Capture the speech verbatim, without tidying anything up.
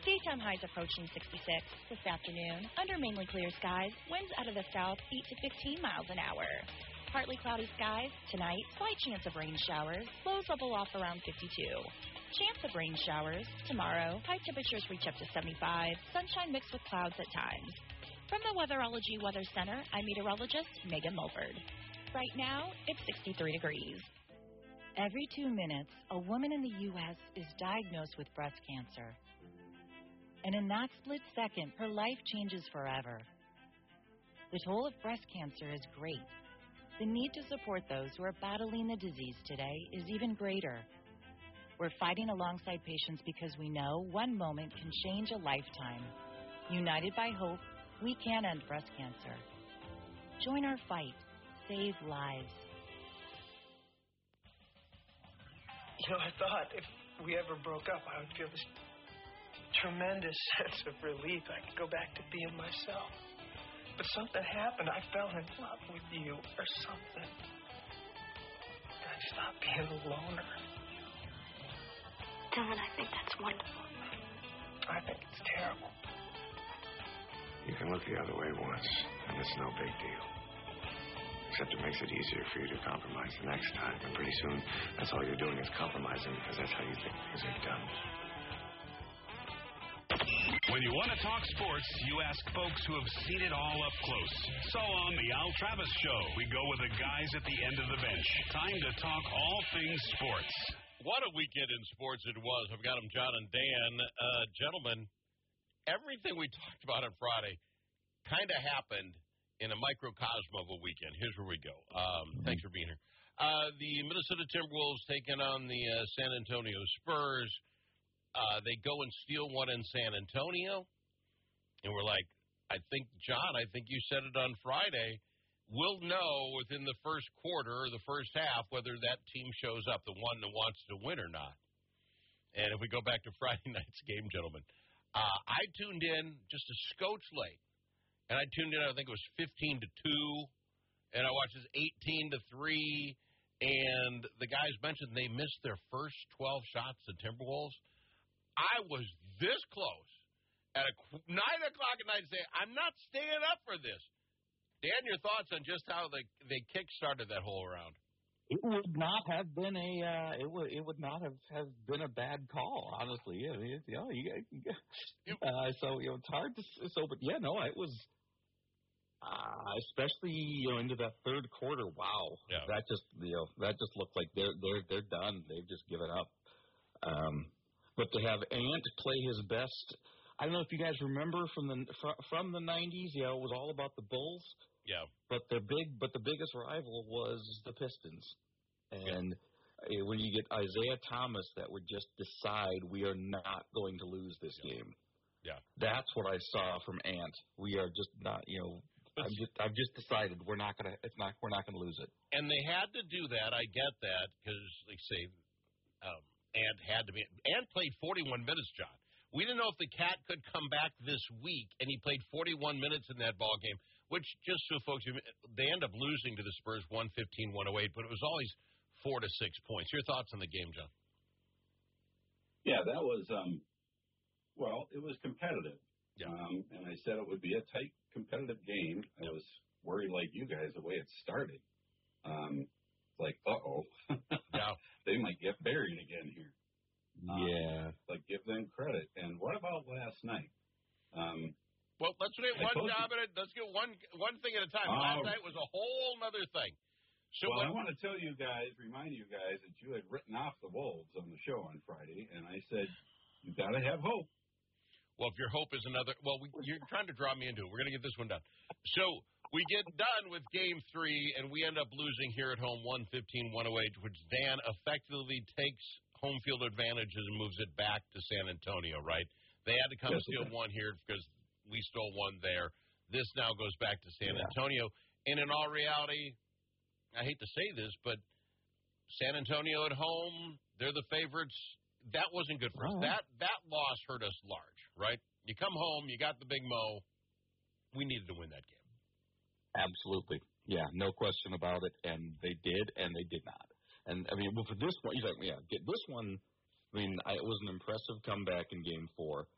Daytime highs approaching sixty-six. This afternoon, under mainly clear skies, winds out of the south eight to fifteen miles an hour. Partly cloudy skies. Tonight, slight chance of rain showers. Lows level off around fifty-two. Chance of rain showers. Tomorrow, high temperatures reach up to seventy-five. Sunshine mixed with clouds at times. From the Weatherology Weather Center, I'm meteorologist Megan Mulford. Right now, it's sixty-three degrees. Every two minutes, a woman in the U S is diagnosed with breast cancer. And in that split second, her life changes forever. The toll of breast cancer is great. The need to support those who are battling the disease today is even greater. We're fighting alongside patients because we know one moment can change a lifetime. United by hope, we can end breast cancer. Join our fight. Save lives. You know, I thought if we ever broke up, I would feel this tremendous sense of relief. I could go back to being myself. But something happened. I fell in love with you or something. And I stopped being a loner. Dylan, I think that's wonderful. I think it's terrible. You can look the other way once, and it's no big deal. Except it makes it easier for you to compromise the next time. And pretty soon, that's all you're doing is compromising because that's how you think things are done. When you want to talk sports, you ask folks who have seen it all up close. So on the Al Travis Show, we go with the guys at the end of the bench. Time to talk all things sports. What a weekend in sports it was. I've got them, John and Dan. Uh, gentlemen, everything we talked about on Friday kind of happened in a microcosm of a weekend. Here's where we go. Um, thanks for being here. Uh, the Minnesota Timberwolves taking on the uh, San Antonio Spurs. Uh, they go and steal one in San Antonio. And we're like, I think, John, I think you said it on Friday. We'll know within the first quarter or the first half whether that team shows up, the one that wants to win or not. And if we go back to Friday night's game, gentlemen, uh, I tuned in just a scotch late. And I tuned in, I think it was fifteen to two, and I watched this eighteen to three, and the guys mentioned they missed their first twelve shots, the Timberwolves. I was this close at a nine o'clock at night to say, I'm not staying up for this. Dan, your thoughts on just how they, they kick-started that whole round? It would not have been a uh, it would it would not have, have been a bad call, honestly. Yeah, you know, you, you, uh, so you know, it's hard to so, but yeah, no, it was. Uh, especially you know into that third quarter, wow, yeah. that just you know that just looked like they're they're they're done. They've just given up. Um, but to have Ant play his best, I don't know if you guys remember from the from the nineties. You know, it was all about the Bulls. Yeah. But the big but the biggest rival was the Pistons, and yeah. when you get Isaiah Thomas, that would just decide we are not going to lose this yeah. game. Yeah. That's what I saw from Ant. We are just not, you know. I've just, I've just decided we're not gonna. It's not. We're not gonna lose it. And they had to do that. I get that because, like say, um, Ant had to be. Ant played forty-one minutes, John. We didn't know if the Cat could come back this week, and he played forty-one minutes in that ball game. Which, just so folks, they end up losing to the Spurs, one fifteen, one oh eight. But it was always four to six points. Your thoughts on the game, John? Yeah, that was. Um, well, it was competitive. Yeah. Um, and I said it would be a tight, competitive game. I was worried, like you guys, the way it started. Um, it's like, uh-oh. yeah. They might get buried again here. Yeah. Um, like, give them credit. And what about last night? Um, well, let's get I one job at it. Let's get one one thing at a time. Uh, last night was a whole other thing. So well, what, I want to tell you guys, remind you guys that you had written off the Wolves on the show on Friday, and I said, you got to have hope. Well, if your hope is another – well, we, you're trying to draw me into it. We're going to get this one done. So we get done with Game three, and we end up losing here at home one fifteen, one oh eight, which Dan effectively takes home field advantage and moves it back to San Antonio, right? They had to come yes, steal okay. one here because we stole one there. This now goes back to San yeah. Antonio. And in all reality, I hate to say this, but San Antonio at home, they're the favorites. That wasn't good for us. Right. That that loss hurt us large, right? You come home, you got the big mo. We needed to win that game. Absolutely. Yeah, no question about it. And they did, and they did not. And, I mean, well, for this one, you know, yeah, get this one, I mean, I, it was an impressive comeback in Game four.